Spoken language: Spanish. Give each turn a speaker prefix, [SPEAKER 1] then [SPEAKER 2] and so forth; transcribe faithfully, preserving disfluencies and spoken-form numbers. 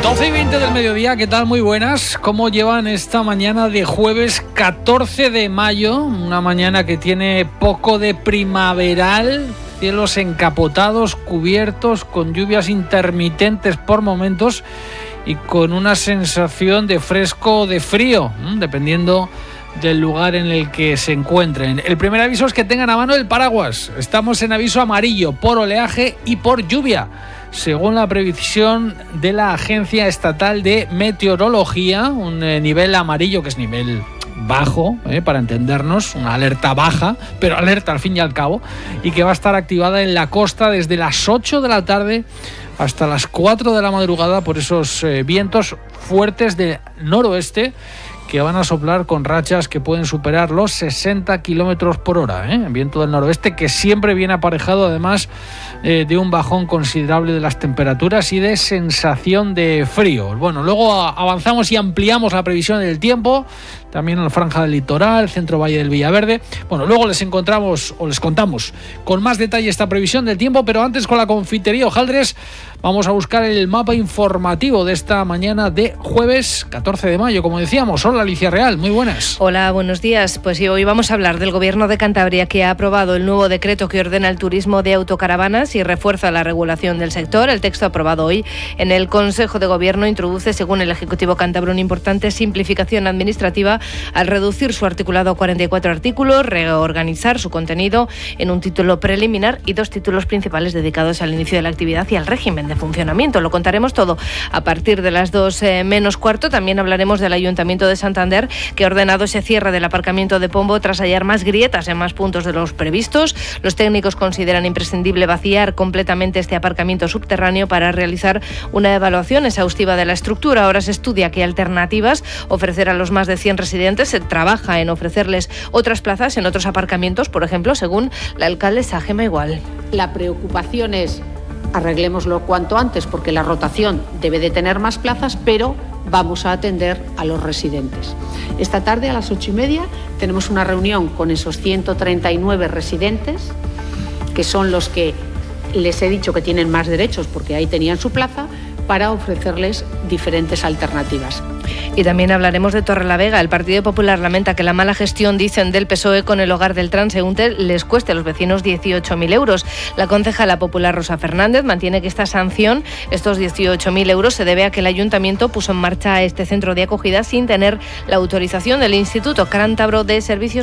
[SPEAKER 1] doce y veinte del mediodía, ¿qué tal? Muy buenas. ¿Cómo llevan esta mañana de jueves catorce de mayo? Una mañana que tiene poco de primaveral, cielos encapotados, cubiertos, con lluvias intermitentes por momentos y con una sensación de fresco o de frío, dependiendo del lugar en el que se encuentren. El primer aviso es que tengan a mano el paraguas. Estamos en aviso amarillo por oleaje y por lluvia, según la previsión de la Agencia Estatal de Meteorología. Un eh, nivel amarillo, que es nivel bajo, eh, para entendernos, una alerta baja, pero alerta al fin y al cabo, y que va a estar activada en la costa desde las ocho de la tarde hasta las cuatro de la madrugada por esos eh, vientos fuertes de noroeste que van a soplar con rachas que pueden superar los sesenta kilómetros por hora, ¿eh? Viento del noroeste que siempre viene aparejado además eh, de un bajón considerable de las temperaturas y de sensación de frío. Bueno, luego avanzamos y ampliamos la previsión del tiempo, también en la franja del litoral, centro valle del Villaverde. Bueno, luego les encontramos o les contamos con más detalle esta previsión del tiempo, pero antes con la confitería Hojaldres vamos a buscar el mapa informativo de esta mañana de jueves catorce de mayo, como decíamos. Hola Alicia Real, muy buenas.
[SPEAKER 2] Hola, buenos días. Pues sí, hoy vamos a hablar del Gobierno de Cantabria, que ha aprobado el nuevo decreto que ordena el turismo de autocaravanas y refuerza la regulación del sector. El texto aprobado hoy en el Consejo de Gobierno introduce, según el Ejecutivo cántabro, una importante simplificación administrativa al reducir su articulado a cuarenta y cuatro artículos, reorganizar su contenido en un título preliminar y dos títulos principales dedicados al inicio de la actividad y al régimen de funcionamiento. Lo contaremos todo a partir de las dos eh, menos cuarto. También hablaremos del Ayuntamiento de Santander, que ha ordenado ese cierre del aparcamiento de Pombo tras hallar más grietas en más puntos de los previstos. Los técnicos consideran imprescindible vaciar completamente este aparcamiento subterráneo para realizar una evaluación exhaustiva de la estructura. Ahora se estudia qué alternativas ofrecer a los más de cien residentes. Se trabaja en ofrecerles otras plazas en otros aparcamientos, por ejemplo, según la alcaldesa Gema Igual.
[SPEAKER 3] La preocupación es arreglémoslo cuanto antes, porque la rotación debe de tener más plazas, pero vamos a atender a los residentes. Esta tarde a las ocho y media tenemos una reunión con esos ciento treinta y nueve residentes, que son los que les he dicho que tienen más derechos porque ahí tenían su plaza, para ofrecerles diferentes alternativas.
[SPEAKER 2] Y también hablaremos de Torrelavega. El Partido Popular lamenta que la mala gestión, dicen, del P S O E con el hogar del transeúnte les cueste a los vecinos dieciocho mil euros. La concejala popular Rosa Fernández mantiene que esta sanción, estos dieciocho mil euros, se debe a que el Ayuntamiento puso en marcha este centro de acogida sin tener la autorización del Instituto Cántabro de Servicios